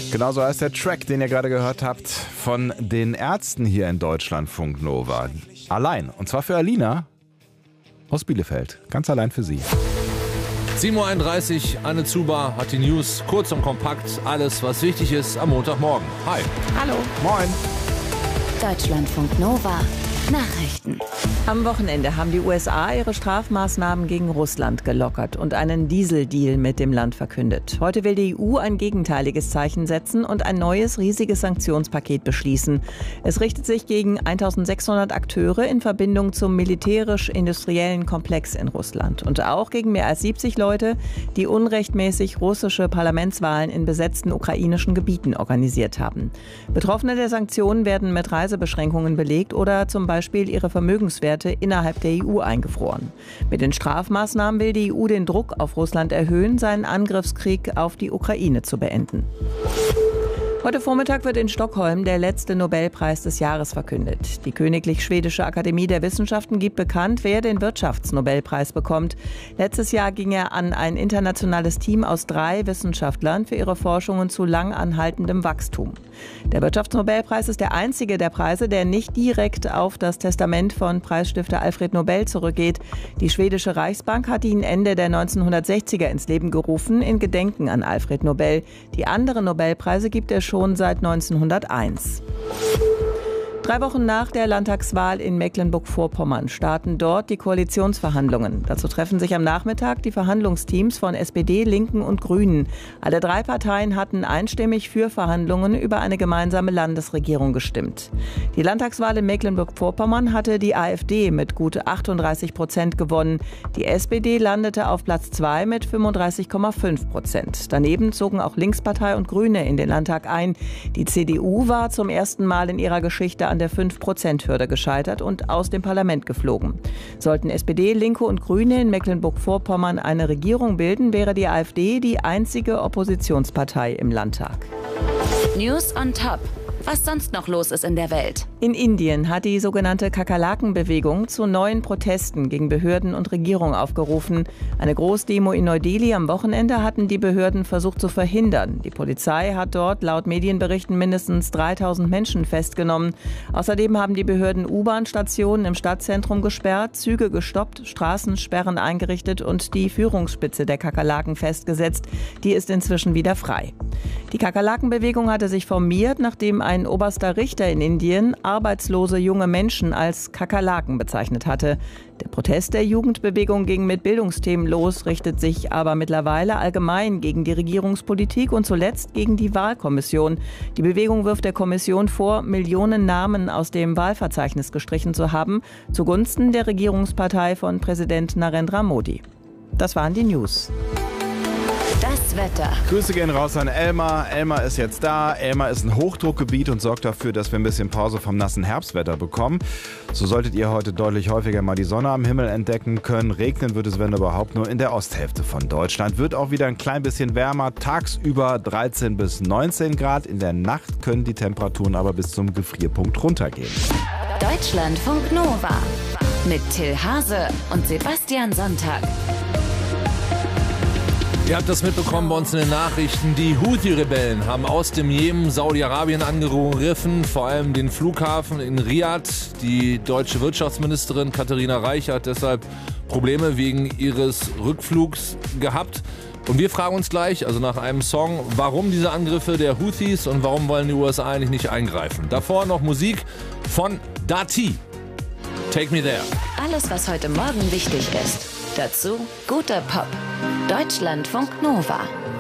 Genauso heißt der Track, den ihr gerade gehört habt, von den Ärzten hier in Deutschlandfunk Nova. Allein. Und zwar für Alina aus Bielefeld. Ganz allein für sie. 7.31 Uhr, Anne Zuber hat die News kurz und kompakt. Alles, was wichtig ist am Montagmorgen. Hi. Hallo. Moin. Deutschlandfunk Nova. Nachrichten. Am Wochenende haben die USA ihre Strafmaßnahmen gegen Russland gelockert und einen Dieseldeal mit dem Land verkündet. Heute will die EU ein gegenteiliges Zeichen setzen und ein neues riesiges Sanktionspaket beschließen. Es richtet sich gegen 1600 Akteure in Verbindung zum militärisch-industriellen Komplex in Russland und auch gegen mehr als 70 Leute, die unrechtmäßig russische Parlamentswahlen in besetzten ukrainischen Gebieten organisiert haben. Betroffene der Sanktionen werden mit Reisebeschränkungen belegt oder zum Beispiel ihre Vermögenswerte innerhalb der EU eingefroren. Mit den Strafmaßnahmen will die EU den Druck auf Russland erhöhen, seinen Angriffskrieg auf die Ukraine zu beenden. Heute Vormittag wird in Stockholm der letzte Nobelpreis des Jahres verkündet. Die Königlich Schwedische Akademie der Wissenschaften gibt bekannt, wer den Wirtschaftsnobelpreis bekommt. Letztes Jahr ging er an ein internationales Team aus 3 Wissenschaftlern für ihre Forschungen zu langanhaltendem Wachstum. Der Wirtschaftsnobelpreis ist der einzige der Preise, der nicht direkt auf das Testament von Preisstifter Alfred Nobel zurückgeht. Die schwedische Reichsbank hat ihn Ende der 1960er ins Leben gerufen, in Gedenken an Alfred Nobel. Die anderen Nobelpreise gibt er schon seit 1901. 3 Wochen nach der Landtagswahl in Mecklenburg-Vorpommern starten dort die Koalitionsverhandlungen. Dazu treffen sich am Nachmittag die Verhandlungsteams von SPD, Linken und Grünen. Alle 3 Parteien hatten einstimmig für Verhandlungen über eine gemeinsame Landesregierung gestimmt. Die Landtagswahl in Mecklenburg-Vorpommern hatte die AfD mit gut 38% gewonnen. Die SPD landete auf Platz 2 mit 35,5%. Daneben zogen auch Linkspartei und Grüne in den Landtag ein. Die CDU war zum ersten Mal in ihrer Geschichte an der 5%-Hürde gescheitert und aus dem Parlament geflogen. Sollten SPD, Linke und Grüne in Mecklenburg-Vorpommern eine Regierung bilden, wäre die AfD die einzige Oppositionspartei im Landtag. News on Top. Was sonst noch los ist in der Welt. In Indien hat die sogenannte Kakerlaken-Bewegung zu neuen Protesten gegen Behörden und Regierung aufgerufen. Eine Großdemo in Neu-Delhi am Wochenende hatten die Behörden versucht zu verhindern. Die Polizei hat dort laut Medienberichten mindestens 3000 Menschen festgenommen. Außerdem haben die Behörden U-Bahn-Stationen im Stadtzentrum gesperrt, Züge gestoppt, Straßensperren eingerichtet und die Führungsspitze der Kakerlaken festgesetzt. Die ist inzwischen wieder frei. Die Kakerlaken-Bewegung hatte sich formiert, nachdem ein oberster Richter in Indien arbeitslose junge Menschen als Kakerlaken bezeichnet hatte. Der Protest der Jugendbewegung ging mit Bildungsthemen los, richtet sich aber mittlerweile allgemein gegen die Regierungspolitik und zuletzt gegen die Wahlkommission. Die Bewegung wirft der Kommission vor, Millionen Namen aus dem Wahlverzeichnis gestrichen zu haben, zugunsten der Regierungspartei von Präsident Narendra Modi. Das waren die News. Das Wetter. Grüße gehen raus an Elmar. Elmar ist jetzt da. Elmar ist ein Hochdruckgebiet und sorgt dafür, dass wir ein bisschen Pause vom nassen Herbstwetter bekommen. So solltet ihr heute deutlich häufiger mal die Sonne am Himmel entdecken können. Regnen wird es, wenn überhaupt, nur in der Osthälfte von Deutschland. Wird auch wieder ein klein bisschen wärmer. Tagsüber 13 bis 19 Grad. In der Nacht können die Temperaturen aber bis zum Gefrierpunkt runtergehen. Deutschlandfunk Nova. Mit Till Hase und Sebastian Sonntag. Ihr habt das mitbekommen bei uns in den Nachrichten. Die Houthi-Rebellen haben aus dem Jemen Saudi-Arabien angegriffen, vor allem den Flughafen in Riad. Die deutsche Wirtschaftsministerin Katharina Reich hat deshalb Probleme wegen ihres Rückflugs gehabt. Und wir fragen uns gleich, also nach einem Song, warum diese Angriffe der Houthis und warum wollen die USA eigentlich nicht eingreifen. Davor noch Musik von Dati. Take Me There. Alles, was heute Morgen wichtig ist. Dazu guter Pop. Deutschlandfunk Nova.